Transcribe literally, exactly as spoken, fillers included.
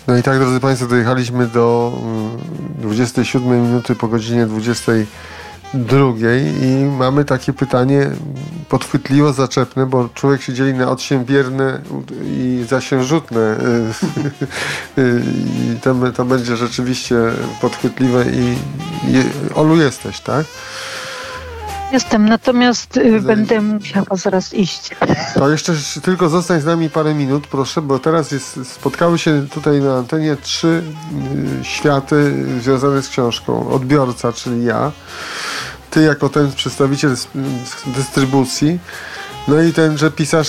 No i tak, drodzy Państwo, dojechaliśmy do dwudziestej siódmej minuty po godzinie dwudziestej drugiej i mamy takie pytanie podchwytliwo zaczepne, bo człowiek się dzieli na odsiębierne i zasiężutne i to, to będzie rzeczywiście podchwytliwe i, i Olu, jesteś, tak? Jestem, natomiast y, będę musiała zaraz iść. To jeszcze tylko zostań z nami parę minut, proszę, bo teraz jest, spotkały się tutaj na antenie trzy y, światy związane z książką. Odbiorca, czyli ja, ty jako ten przedstawiciel z, z dystrybucji, no i tenże pisarz